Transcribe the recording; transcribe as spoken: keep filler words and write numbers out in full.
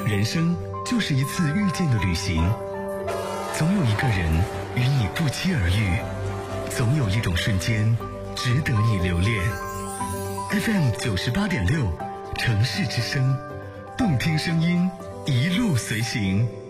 人生就是一次遇见的旅行，总有一个人与你不期而遇，总有一种瞬间值得你留恋。 F M 九十八点六，城市之声，动听声音，一路随行。